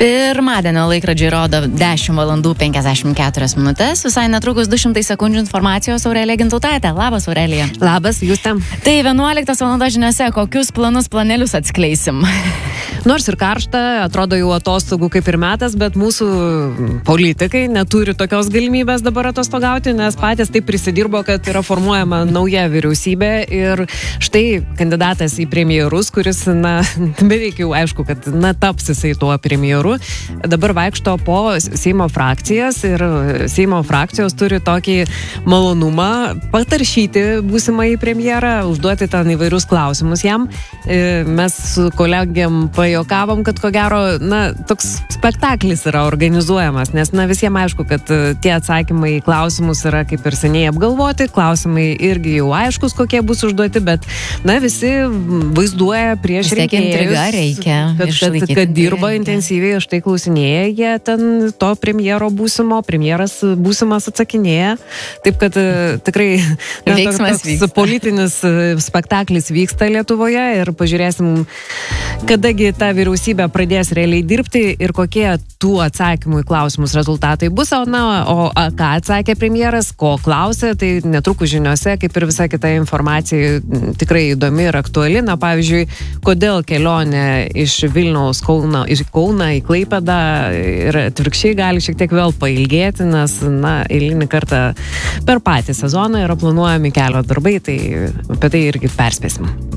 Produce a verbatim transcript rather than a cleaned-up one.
Pirmadienio laikrodžiai rodo dešimt valandų penkiasdešimt keturias minutės. Visai netrukus du šimtai sekundžių informacijos Aurelija Gintautaitė. Labas, Aurelija. Labas, jūs ten. Tai vienuoliktos valandos žiniose, kokius planus, planelius atskleisim? Nors ir karšta, atrodo jau atostogų kaip ir metas, bet mūsų politikai neturi tokios galimybės dabar atostogauti, nes patys taip prisidirbo, kad yra formuojama nauja vyriausybė ir štai kandidatas į premjerus, kuris, na, beveik jau aišku, kad, na, taps jisai tuo premjeru, dabar vaikšto po Seimo frakcijas ir Seimo frakcijos turi tokį malonumą pataršyti būsimąjį premjerą, užduoti ten įvairius klausimus jam. Mes su kolegiam pajokavom, kad ko gero, na, toks spektaklis yra organizuojamas, nes, na, visiems aišku, kad tie atsakymai į klausimus yra kaip ir seniai apgalvoti, klausimai irgi jau aiškus, kokie bus užduoti, bet, na, visi vaizduoja prieš rinkėjus, reikia kad, kad, kad dirba intensyviai, štai klausinėja, jie ten to premjero būsimo, premjeras būsimas atsakinėja, taip kad tikrai na, veiksmas toks politinis spektaklis vyksta Lietuvoje ir pažiūrėsim, kadagi ta vyriausybė pradės realiai dirbti ir kokie tų atsakymų į klausimus rezultatai bus, o, na, o a, ką atsakė premjeras, ko klausė, tai netrukus žiniose, kaip ir visa kita informacija, tikrai įdomi ir aktuali. Na, pavyzdžiui, kodėl kelionė iš Vilniaus Kauno, iš Kauną į Klaipėdą ir atvirkščiai gali šiek tiek vėl pailgėti, nes, na, eilinį kartą per patį sezoną yra planuojami kelio darbai, tai apie tai irgi perspėsim.